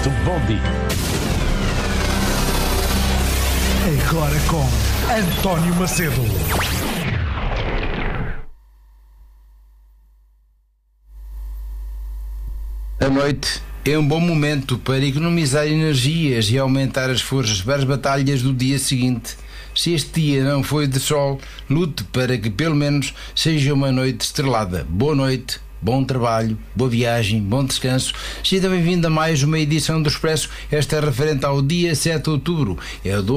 muito bom dia. Agora com António Macedo. A noite é um bom momento para economizar energias e aumentar as forças para as batalhas do dia seguinte. Se este dia não foi de sol, lute para que pelo menos seja uma noite estrelada. Boa noite, bom trabalho, boa viagem, bom descanso. Seja bem-vindo a mais uma edição do Expresso. Esta é referente ao dia 7 de outubro. É o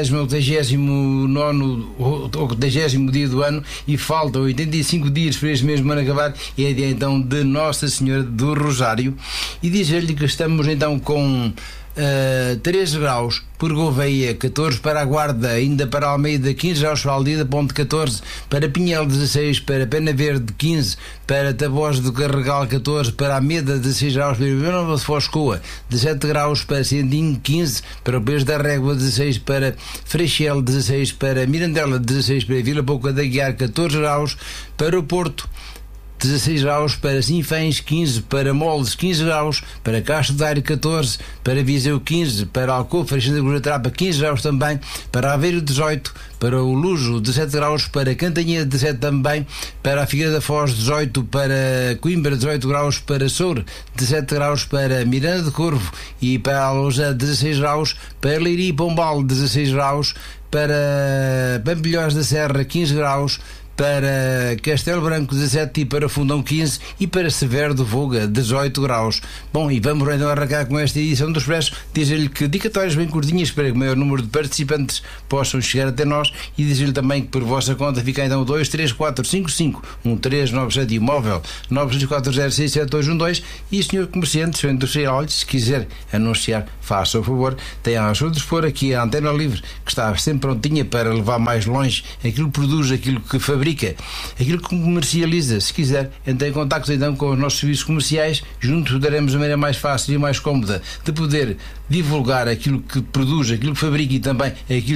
289º dia do ano e faltam 85 dias para este mesmo ano acabar. E é dia então de Nossa Senhora do Rosário. E dizer-lhe que estamos então com 13 graus por Gouveia, 14 para a Guarda, ainda para Almeida, 15 graus para Aldida, Ponte 14, para Pinhel 16, para Pena Verde 15, para Taboas do Carregal 14, para Ameda 16 graus, para Vila Nova de Foscoa 17 graus, para Sendinho 15, para o Peixe da Régua 16, para Freixel 16, para Mirandela 16, para Vila Pouca da Guiar 14 graus, para o Porto 16 graus, para Sinfãs 15, para Moles 15 graus, para Castro Daire 14, para Viseu 15, para Alcofre, Alexandre Gura Trapa 15 graus também, para Aveiro 18, para o Lujo 17 graus, para Cantanhede 17 também, para a Figueira da Foz 18, para Coimbra 18 graus, para Soure 17 graus, para Miranda de Corvo e para Alojã 16 graus, para Leiria e Pombal 16 graus, para Pampilhós da Serra 15 graus, para Castelo Branco 17 e para Fundão 15 e para Severo do Voga 18 graus. Bom, e vamos então arrancar com esta edição do Expresso. Dizer-lhe que dedicatórias bem curtinhas para que o maior número de participantes possam chegar até nós e dizer-lhe também que por vossa conta fica então 234551397 e o móvel 964067212 e o senhor comerciante, seu industrial, se quiser anunciar, faça o favor, tenha ao seu dispor aqui a Antena Livre, que está sempre prontinha para levar mais longe aquilo que produz, aquilo que fabrica, aquilo que comercializa. Se quiser, entre em contacto então com os nossos serviços comerciais. Juntos daremos a maneira mais fácil e mais cómoda de poder divulgar aquilo que produz, aquilo que fabrica e também aquilo